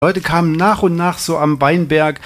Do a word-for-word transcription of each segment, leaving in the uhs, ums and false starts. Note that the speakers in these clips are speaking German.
Leute kamen nach und nach so am Weinberg.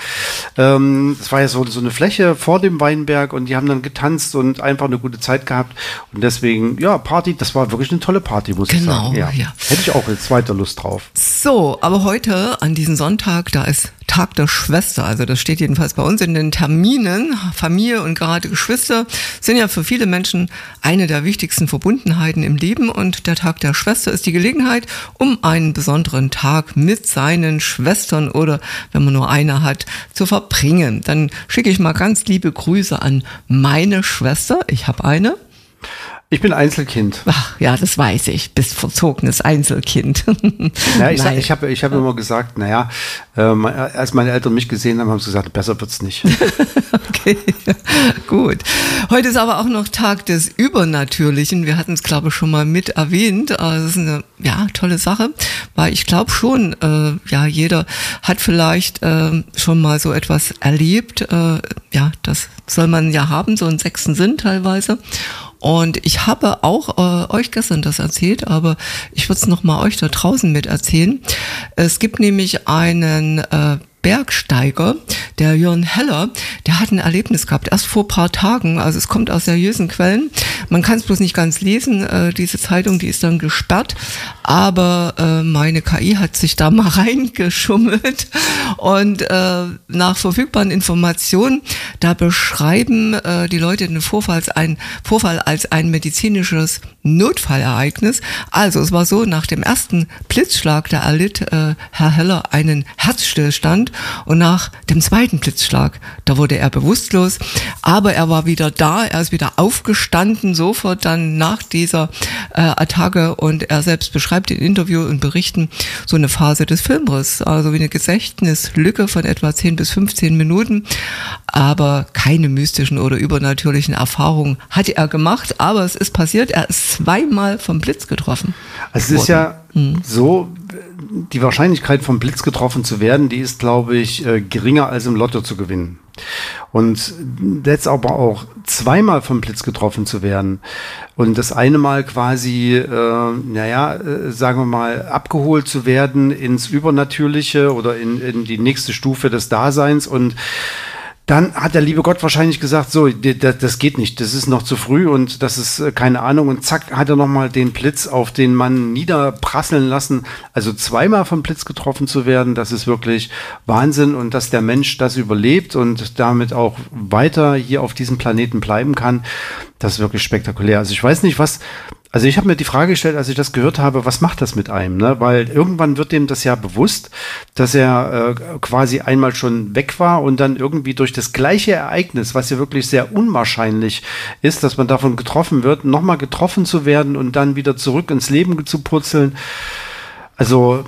Ähm, es war ja so, so eine Fläche vor dem Weinberg und die haben dann getanzt und einfach eine gute Zeit gehabt. Und deswegen, ja, Party, das war wirklich eine tolle Party, muss ich Genau, sagen. Ja. ja. Hätte ich auch jetzt weiter Lust drauf. So, aber heute, an diesem Sonntag, da ist Tag der Schwester. Also das steht jedenfalls bei uns in den Terminen. Familie und gerade Geschwister sind ja für viele Menschen eine der wichtigsten Verbundenheiten im Leben. Und der Tag der Schwester ist die Gelegenheit, um einen besonderen Tag mit seinen Schwestern oder, wenn man nur eine hat, zu verbringen. Dann schicke ich mal ganz liebe Grüße an meine Schwester. Ich habe eine. Ich bin Einzelkind. Ach, ja, das weiß ich. Bist verzogenes Einzelkind. Ja, ich sag, ich habe ich hab immer gesagt, naja, äh, als meine Eltern mich gesehen haben, haben sie gesagt, besser wird's nicht. Okay, gut. Heute ist aber auch noch Tag des Übernatürlichen. Wir hatten es, glaube ich, schon mal mit erwähnt. Das ist eine ja, tolle Sache, weil ich glaube schon, äh, ja, jeder hat vielleicht äh, schon mal so etwas erlebt. Äh, ja, das soll man ja haben, so einen sechsten Sinn teilweise. Und ich habe auch äh, euch gestern das erzählt, aber ich würde es nochmal euch da draußen mit erzählen. Es gibt nämlich einen äh, Bergsteiger, der Jörn Heller, der hat ein Erlebnis gehabt, erst vor ein paar Tagen, also es kommt aus seriösen Quellen, man kann es bloß nicht ganz lesen, äh, diese Zeitung, die ist dann gesperrt, aber äh, meine K I hat sich da mal reingeschummelt und äh, nach verfügbaren Informationen, da beschreiben äh, die Leute den Vorfall als, ein, Vorfall als ein medizinisches Notfallereignis. Also es war so, nach dem ersten Blitzschlag, da erlitt äh, Herr Heller einen Herzstillstand und nach dem zweiten Blitzschlag, da wurde er bewusstlos, aber er war wieder da, er ist wieder aufgestanden, sofort dann nach dieser äh, Attacke und er selbst beschreibt in Interview und Berichten so eine Phase des Filmriss, also wie eine Gedächtnislücke von etwa zehn bis fünfzehn Minuten, aber keine mystischen oder übernatürlichen Erfahrungen hatte er gemacht, aber es ist passiert, er ist zweimal vom Blitz getroffen. Also es ist ja hm. so, die Wahrscheinlichkeit vom Blitz getroffen zu werden, die ist, glaube ich, äh, geringer als im Lotto zu gewinnen. Und jetzt aber auch zweimal vom Blitz getroffen zu werden und das eine Mal quasi, äh, naja, äh, sagen wir mal, abgeholt zu werden ins Übernatürliche oder in, in die nächste Stufe des Daseins und dann hat der liebe Gott wahrscheinlich gesagt, so, das geht nicht, das ist noch zu früh und das ist keine Ahnung. Und zack, hat er nochmal den Blitz auf den Mann niederprasseln lassen. Also zweimal vom Blitz getroffen zu werden, das ist wirklich Wahnsinn. Und dass der Mensch das überlebt und damit auch weiter hier auf diesem Planeten bleiben kann, das ist wirklich spektakulär. Also ich weiß nicht, was... Also ich habe mir die Frage gestellt, als ich das gehört habe, was macht das mit einem? Ne? Weil irgendwann wird dem das ja bewusst, dass er äh, quasi einmal schon weg war und dann irgendwie durch das gleiche Ereignis, was ja wirklich sehr unwahrscheinlich ist, dass man davon getroffen wird, nochmal getroffen zu werden und dann wieder zurück ins Leben zu purzeln. Also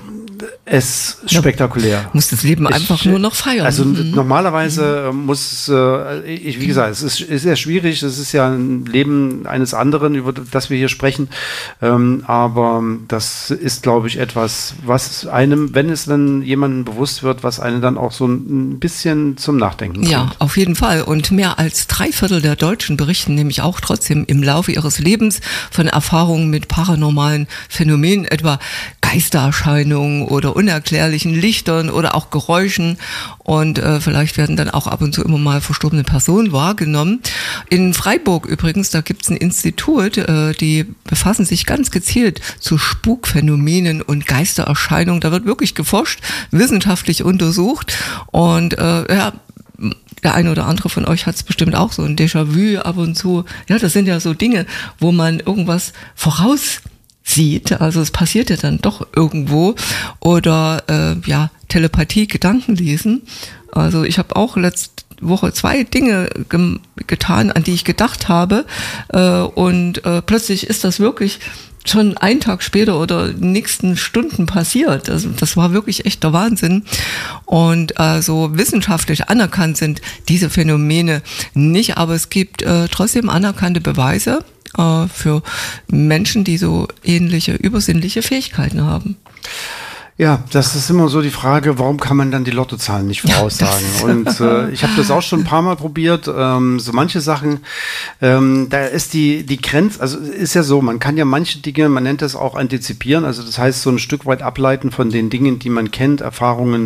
es ist spektakulär. Ja, muss das Leben einfach ich, nur noch feiern. Also mhm. normalerweise mhm. muss, äh, ich, wie gesagt, es ist, ist sehr schwierig. Es ist ja ein Leben eines anderen, über das wir hier sprechen. Ähm, aber das ist, glaube ich, etwas, was einem, wenn es dann jemandem bewusst wird, was einen dann auch so ein bisschen zum Nachdenken bringt. Ja, auf jeden Fall. Und mehr als drei Viertel der Deutschen berichten nämlich auch trotzdem im Laufe ihres Lebens von Erfahrungen mit paranormalen Phänomenen, etwa Geistererscheinungen oder unerklärlichen Lichtern oder auch Geräuschen und äh, vielleicht werden dann auch ab und zu immer mal verstorbene Personen wahrgenommen. In Freiburg übrigens, da gibt es ein Institut, äh, die befassen sich ganz gezielt zu Spukphänomenen und Geistererscheinungen. Da wird wirklich geforscht, wissenschaftlich untersucht und äh, ja, der eine oder andere von euch hat es bestimmt auch so ein Déjà-vu ab und zu. Ja, das sind ja so Dinge, wo man irgendwas voraus sieht, also es passiert ja dann doch irgendwo oder äh, ja Telepathie, Gedankenlesen. Also ich habe auch letzte Woche zwei Dinge ge- getan, an die ich gedacht habe äh, und äh, plötzlich ist das wirklich schon einen Tag später oder in den nächsten Stunden passiert. Also das war wirklich echt der Wahnsinn. Und also wissenschaftlich anerkannt sind diese Phänomene nicht, aber es gibt äh, trotzdem anerkannte Beweise für Menschen, die so ähnliche übersinnliche Fähigkeiten haben. Ja, das ist immer so die Frage, warum kann man dann die Lottozahlen nicht voraussagen? Ja, und äh, ich habe das auch schon ein paar Mal probiert. Ähm, so manche Sachen, ähm, da ist die die Grenze, also ist ja so, man kann ja manche Dinge, man nennt das auch antizipieren, also das heißt so ein Stück weit ableiten von den Dingen, die man kennt, Erfahrungen,